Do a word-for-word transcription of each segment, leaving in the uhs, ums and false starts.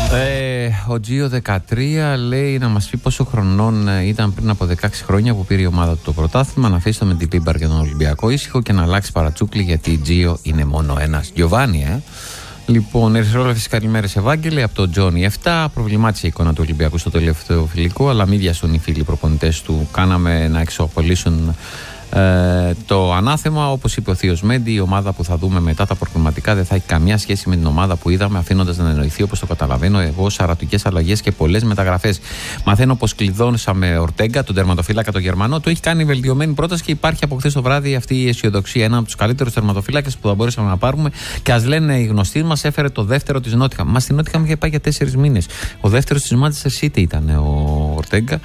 Ε, ο Τζίο δεκατρία λέει να μας πει πόσο χρονών ήταν πριν από δεκαέξι χρόνια που πήρε η ομάδα του το πρωτάθλημα, να αφήσει το με την Λίμπαρ και τον Ολυμπιακό ήσυχο και να αλλάξει παρατσούκλι, γιατί η Τζίο είναι μόνο ένας. Γιωβάνι, ε. Λοιπόν, ερυθρόλευκες καλημέρες Ευάγγελε από τον Τζόνι επτά. Προβλημάτισε η εικόνα του Ολυμπιακού στο τελευταίο φιλικό, αλλά μην βιαστούν οι φίλοι προπονητές του. Κάναμε να εξοπολίσουν Ε, το ανάθεμα, όπως είπε ο Θείος Μέντι, η ομάδα που θα δούμε μετά τα προκριματικά δεν θα έχει καμιά σχέση με την ομάδα που είδαμε, αφήνοντας να εννοηθεί, όπως το καταλαβαίνω εγώ, σαρατικές αλλαγές και πολλές μεταγραφές. Μαθαίνω πως κλειδώνησαμε Ορτέγκα, τον τερματοφύλακα τον Γερμανό, του έχει κάνει βελτιωμένη πρόταση και υπάρχει από χθες το βράδυ αυτή η αισιοδοξία. Ένα από τους καλύτερους τερματοφύλακες που θα μπορούσαμε να πάρουμε. Και ας λένε οι γνωστοί μας, έφερε το δεύτερο της Νότιχαμ. Μα στην Νότιχαμ είχε πάει για τέσσερις μήνες. Ο δεύτερος της Manchester City ήταν ο Ορτέγκα.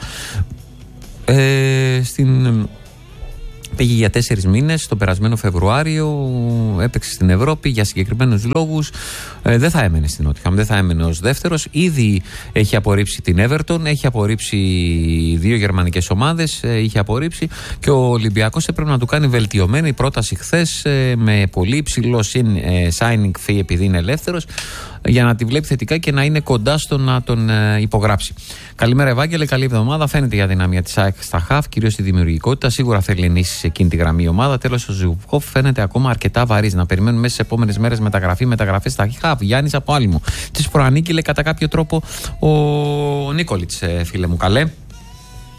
Ε, στην. Πήγε για τέσσερις μήνες τον περασμένο Φεβρουάριο, έπαιξε στην Ευρώπη για συγκεκριμένους λόγους. Ε, δεν θα έμενε στην Νότιχαμ, δεν θα έμενε ως δεύτερος. Ήδη έχει απορρίψει την Everton, έχει απορρίψει δύο γερμανικές ομάδες, ε, είχε απορρίψει και ο Ολυμπιακός έπρεπε να του κάνει βελτιωμένη πρόταση χθες, ε, με πολύ υψηλό ε, signing fee επειδή είναι ελεύθερος, για να τη βλέπει θετικά και να είναι κοντά στο να τον ε, υπογράψει. Καλημέρα Ευάγγελε, καλή εβδομάδα. Φαίνεται η αδυναμία της ΑΕΚ στα χαφ, κυρίως στη δημιουργικότητα. Σίγουρα θέλει ενίσχυση σε εκείνη τη γραμμή η ομάδα. Τέλος, ο Ζουκόφ φαίνεται ακόμα αρκετά βαρύς. Να περιμένουμε μέσα στις επόμενες μέρες μεταγραφή, μεταγραφές στα χαφ. Γιάννης από Άλυμο. Της προανήκειλε κατά κάποιο τρόπο ο Νίκολιτς, ε, φίλε μου. Καλέ.